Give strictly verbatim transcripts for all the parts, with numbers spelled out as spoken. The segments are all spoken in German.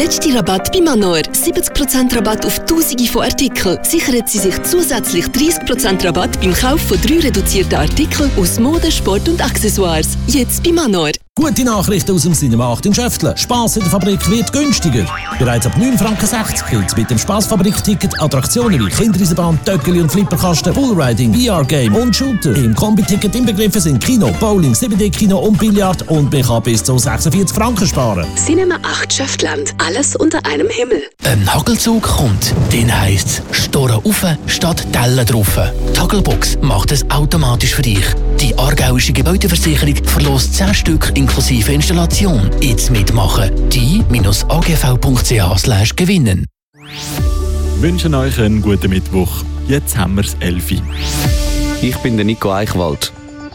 letzte Rabatt bei Manor. siebzig Prozent Rabatt auf Tausende von Artikeln. Sichern Sie sich zusätzlich dreißig Prozent Rabatt beim Kauf von drei reduzierten Artikeln aus Mode, Sport und Accessoires. Jetzt bei Manor. Gute Nachrichten aus dem Cinema acht in Schäftle. Spass in der Fabrik wird günstiger. Bereits ab neun Franken sechzig gibt es mit dem Spassfabrik-Ticket Attraktionen wie Kindereisenbahn, Töckeli und Flipperkasten, Bullriding, V R-Game und Shooter. Im Kombi-Ticket inbegriffen sind Kino, Bowling, sieben D-Kino und Billard und man kann bis zu sechsundvierzig Franken sparen. Cinema acht Schäftland. Alles unter einem Himmel. Ein Hagelzug kommt, den heisst Storen rauf statt Tellen drauf. Die Hagelbox macht es automatisch für dich. Die aargauische Gebäudeversicherung verlost zehn Stück inklusive Installation. Jetzt mitmachen. die-agv.ch slash gewinnen. Wir wünschen euch einen guten Mittwoch. Jetzt haben wir es elf Uhr. Ich bin der Nico Eichwald.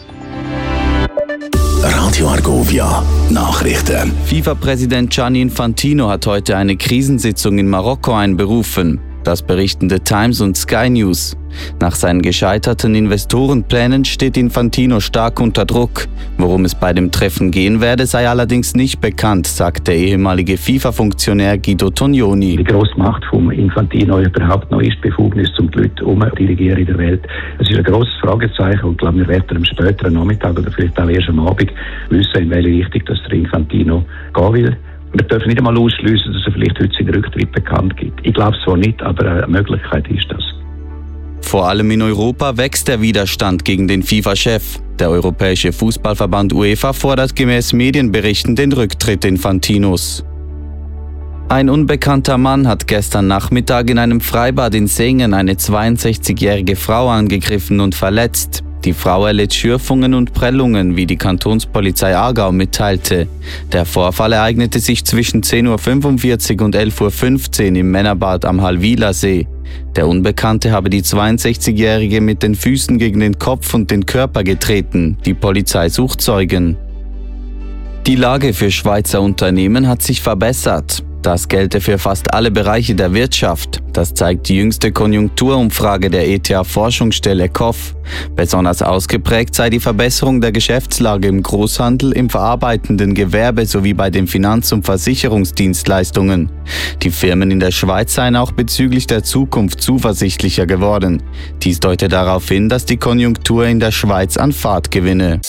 Radio Argovia Nachrichten. FIFA-Präsident Gianni Infantino hat heute eine Krisensitzung in Marokko einberufen. Das berichten The Times und Sky News. Nach seinen gescheiterten Investorenplänen steht Infantino stark unter Druck. Worum es bei dem Treffen gehen werde, sei allerdings nicht bekannt, sagt der ehemalige FIFA-Funktionär Guido Tognoni. Die grosse Macht von Infantino überhaupt noch ist, Befugnis, um die Leute umzudirigieren in der Welt. Es ist ein grosses Fragezeichen und ich glaube, wir werden am späteren Nachmittag oder vielleicht auch erst am Abend wissen, in welche Richtung das der Infantino gehen will. Wir dürfen nicht einmal ausschliessen, dass er vielleicht heute seinen Rücktritt bekannt gibt. Ich glaube es zwar nicht, aber eine Möglichkeit ist das. Vor allem in Europa wächst der Widerstand gegen den FIFA-Chef. Der Europäische Fußballverband UEFA fordert gemäß Medienberichten den Rücktritt Infantinos. Ein unbekannter Mann hat gestern Nachmittag in einem Freibad in Sengen eine zweiundsechzigjährige Frau angegriffen und verletzt. Die Frau erlitt Schürfungen und Prellungen, wie die Kantonspolizei Aargau mitteilte. Der Vorfall ereignete sich zwischen zehn Uhr fünfundvierzig und elf Uhr fünfzehn im Männerbad am Hallwiler See. Der Unbekannte habe die zweiundsechzigjährige mit den Füßen gegen den Kopf und den Körper getreten. Die Polizei sucht Zeugen. Die Lage für Schweizer Unternehmen hat sich verbessert. Das gelte für fast alle Bereiche der Wirtschaft. Das zeigt die jüngste Konjunkturumfrage der E T H-Forschungsstelle K O F. Besonders ausgeprägt sei die Verbesserung der Geschäftslage im Großhandel, im verarbeitenden Gewerbe sowie bei den Finanz- und Versicherungsdienstleistungen. Die Firmen in der Schweiz seien auch bezüglich der Zukunft zuversichtlicher geworden. Dies deutet darauf hin, dass die Konjunktur in der Schweiz an Fahrt gewinne.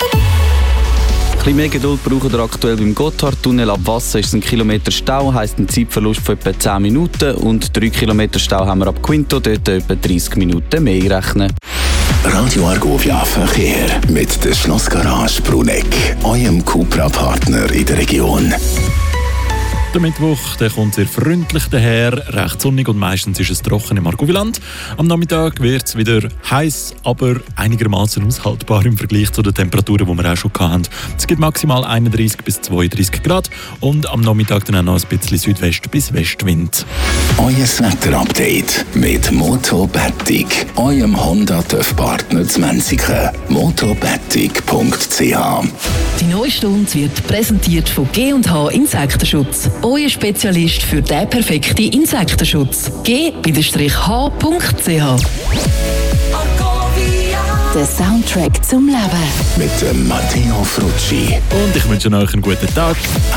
Ein bisschen mehr Geduld brauchen wir aktuell beim Gotthardtunnel. Ab Wasser ist ein Kilometer Stau, heisst ein Zeitverlust von etwa zehn Minuten. Und drei Kilometer Stau haben wir ab Quinto, dort etwa dreißig Minuten mehr rechnen. Radio Argovia Verkehr mit der Schlossgarage Bruneck, eurem Cupra-Partner in der Region. Der Mittwoch der kommt sehr freundlich daher, recht sonnig und meistens ist es trocken im Argoviland. Am Nachmittag wird es wieder heiß, aber einigermaßen aushaltbar im Vergleich zu den Temperaturen, die wir auch schon hatten. Es gibt maximal einunddreißig bis zweiunddreißig Grad und am Nachmittag dann auch noch ein bisschen Südwest- bis Westwind. Euer Wetterupdate mit Motobetig, eurem Honda-TÜV-Partner zu Menziken. motobetig punkt c h. Die neue Stunde wird präsentiert von G und H Insektenschutz. Euer Spezialist für den perfekten Insektenschutz. g H punkt c h. Der Soundtrack zum Leben. Mit dem Matteo Frucci. Und ich wünsche euch einen guten Tag.